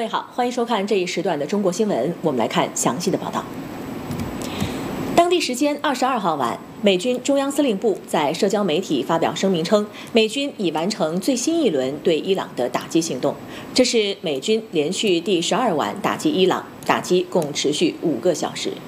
位好，欢迎收看这一时段的中国新闻。我们来看详细的报道。当地时间22号晚，美军中央司令部在社交媒体发表声明称，美军已完成最新一轮对伊朗的打击行动。这是美军连续第12晚打击伊朗，打击共持续5个小时。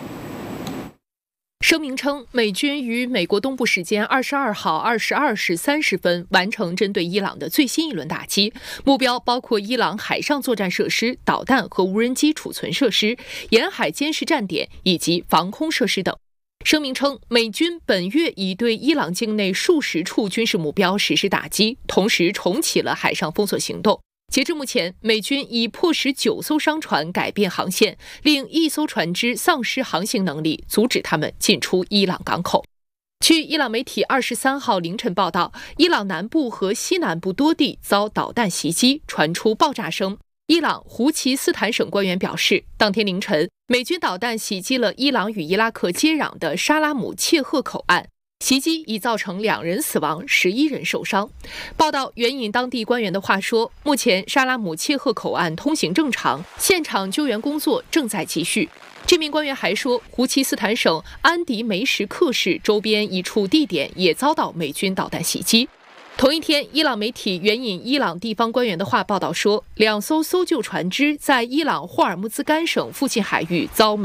声明称，美军于美国东部时间22号22时30分完成针对伊朗的最新一轮打击，目标包括伊朗海上作战设施、导弹和无人机储存设施、沿海监视站点以及防空设施等。声明称，美军本月已对伊朗境内数十处军事目标实施打击，同时重启了海上封锁行动。截至目前，美军已迫使9艘商船改变航线，令1艘船只丧失航行能力，阻止他们进出伊朗港口。据伊朗媒体23号凌晨报道，伊朗南部和西南部多地遭导弹袭击，传出爆炸声。伊朗胡齐斯坦省官员表示，当天凌晨，美军导弹袭击了伊朗与伊拉克接壤的沙拉姆切赫口岸。袭击已造成2人死亡，11人受伤。报道援引当地官员的话说，目前沙拉姆切赫口岸通行正常，现场救援工作正在继续。这名官员还说，胡齐斯坦省安迪梅什克市周边一处地点也遭到美军导弹袭击。同一天，伊朗媒体援引伊朗地方官员的话报道说，2艘搜救船只在伊朗霍尔木兹干省附近海域遭美